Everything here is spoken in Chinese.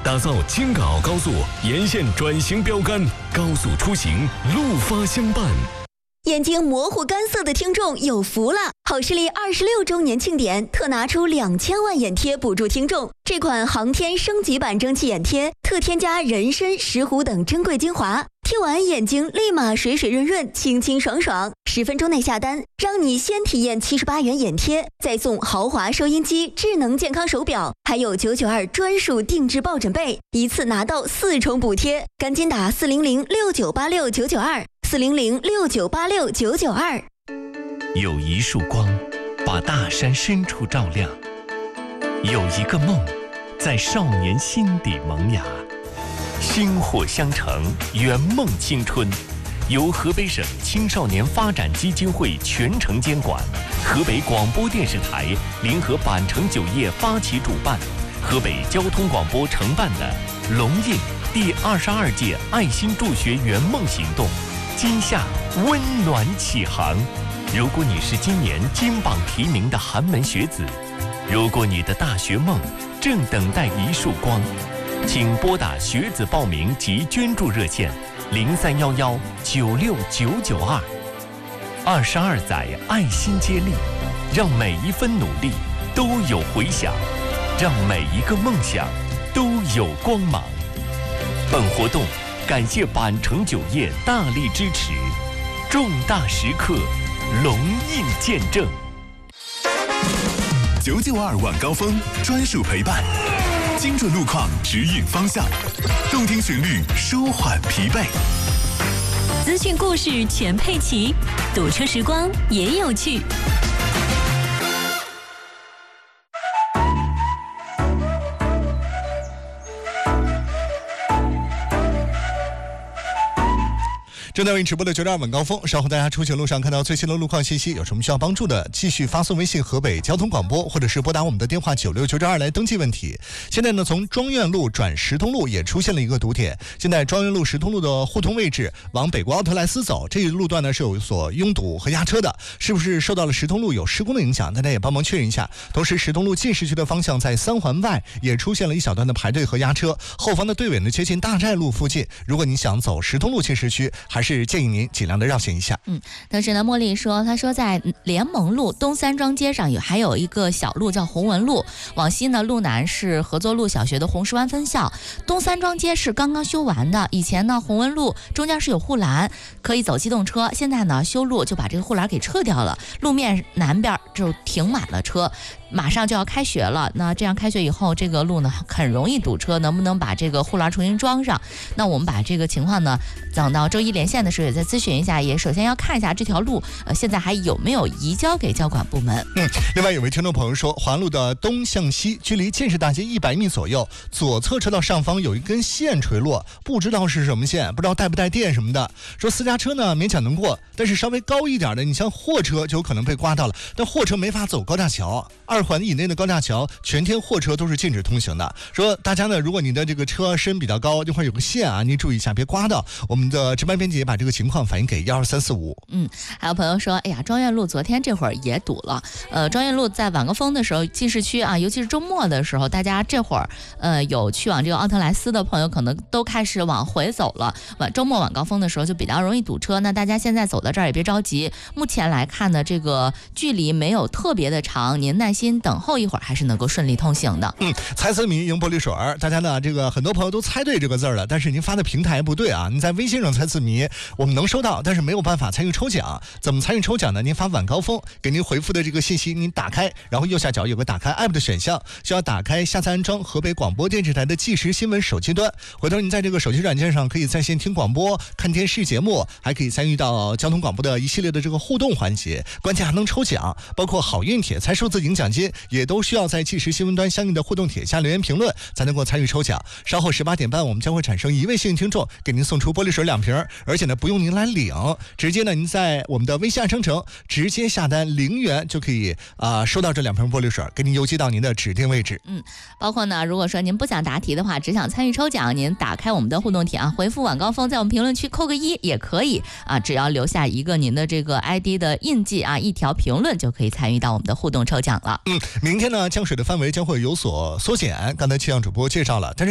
打造京港澳高速沿线转型标杆，高速出行路发相伴。 眼睛模糊干涩的听众有福了！好视力26周年庆典特拿出2000万眼贴补助听众。这款航天升级版蒸汽眼贴特添加人参、石斛等珍贵精华，贴完眼睛立马水水润润、清清爽爽。10分钟内下单，让你先体验78元眼贴，再送豪华收音机、智能健康手表，还有992专属定制抱枕被，一次拿到4重补贴。赶紧打40069869929，40069869992。 有一束光，把大山深处照亮；有一个梦，在少年心底萌芽。薪火相承，圆梦青春。由河北省青少年发展基金会全程监管，河北广播电视台联合板城酒业发起主办，河北交通广播承办的龙印第22届爱心助学圆梦行动，今夏温暖启航。如果你是今年金榜题名的寒门学子，如果你的大学梦正等待一束光，请拨打学子报名及捐助热线0311969992。22载爱心接力，让每一分努力都有回响，让每一个梦想都有光芒。本活动感谢板城酒业大力支持，重大时刻龙印见证。 992晚高峰专属陪伴，精准路况指引方向，动听旋律舒缓疲惫， 资讯故事全配齐，堵车时光也有趣。 正在为你直播的92晚高峰，稍后大家出行路上看到最新的路况信息，有什么需要帮助的，继续发送微信河北交通广播，或者是拨打我们的电话96992来登记问题。现在呢，从庄院路转石通路也出现了一个堵点，现在庄院路石通路的互通位置往北国奥特莱斯走，这一路段呢是有所拥堵和压车的，是不是受到了石通路有施工的影响？大家也帮忙确认一下。同时，石通路进市区的方向在3环外也出现了一小段的排队和压车，后方的队尾呢接近大寨路附近，如果你想走石通路进市区，还是建议您尽量的绕行一下。 但是呢，茉莉说，她说在联盟路东三庄街上还有一个小路叫红文路，往西呢路南是合作路小学的红石湾分校，东三庄街是刚刚修完的。以前呢红文路中间是有护栏可以走机动车，现在呢修路就把这个护栏给撤掉了，路面南边就停满了车，马上就要开学了，那这样开学以后这个路呢很容易堵车，能不能把这个护栏重新装上？那我们把这个情况呢等到周一连线的时候也再咨询一下，也首先要看一下这条路现在还有没有移交给交管部门。 另外有位听众朋友说，环路的东向西距离建设大街100米左右，左侧车道上方有一根线垂落，不知道是什么线，不知道带不带电什么的，说私家车呢勉强能过，但是稍微高一点的，你像货车就有可能被刮到了，但货车没法走高架桥，2环以内的高架桥全天货车都是禁止通行的。说大家呢，如果你的这个车身比较高，这块有个线啊，你注意一下别刮到。我们的值班编辑也把这个情况反映给12345。 还有朋友说，哎呀，庄院路昨天这会儿也堵了。庄院路在晚高峰的时候进市区啊，尤其是周末的时候，大家这会儿有去往这个奥特莱斯的朋友可能都开始往回走了。周末晚高峰的时候就比较容易堵车，那大家现在走到这儿也别着急。目前来看呢，这个距离没有特别的长，您耐心等候一会儿还是能够顺利通行的。 猜词谜赢玻璃水，大家呢这个很多朋友都猜对这个字了，但是您发的平台不对啊，您在微信上猜词谜我们能收到，但是没有办法参与抽奖。怎么参与抽奖呢？您发晚高峰给您回复的这个信息，您打开，然后右下角有个打开 app 的选项，需要打开下载安装河北广播电视台的即时新闻手机端，回头您在这个手机软件上可以在线听广播、看电视节目，还可以参与到交通广播的一系列的这个互动环节，关键还能抽奖，包括好运帖、猜数字赢奖金，也都需要在即时新闻端相应的互动帖下留言评论才能够参与抽奖。稍后18点半我们将会产生1位幸运听众，给您送出玻璃水2瓶，而且呢不用您来领，直接呢您在我们的微信商城直接下单0元就可以收到这2瓶玻璃水，给您邮寄到您的指定位置。 包括呢如果说您不想答题的话，只想参与抽奖，您打开我们的互动帖啊，回复晚高峰，在我们评论区扣个1也可以啊，只要留下一个您的这个 ID 的印记啊，一条评论就可以参与到我们的互动抽奖了。 明天呢降水的范围将会有所缩减，刚才气象主播介绍了，但是